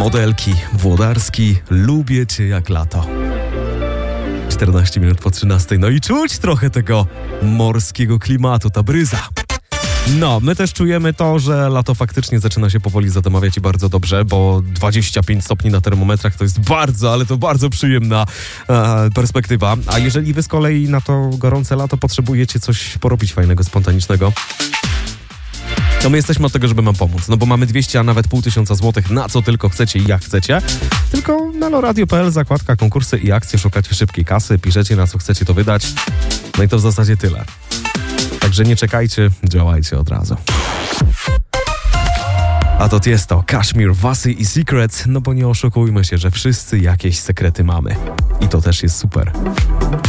Modelki, Włodarski, lubię cię jak lato. 14 minut po 13. No i czuć trochę tego morskiego klimatu, ta bryza. No, my też czujemy to, że lato faktycznie zaczyna się powoli zamawiać i bardzo dobrze, bo 25 stopni na termometrach to jest bardzo, ale to bardzo przyjemna perspektywa. A jeżeli wy z kolei na to gorące lato potrzebujecie coś porobić fajnego, spontanicznego, to my jesteśmy od tego, żeby wam pomóc. No bo mamy 200, a nawet 500 złotych na co tylko chcecie i jak chcecie. Tylko meloradio.pl, zakładka konkursy i akcje, szukacie szybkiej kasy, piszecie na co chcecie to wydać. No i to w zasadzie tyle. Także nie czekajcie, działajcie od razu. A to jest to Kashmir, Vasi i Secret, no bo nie oszukujmy się, że wszyscy jakieś sekrety mamy. I to też jest super.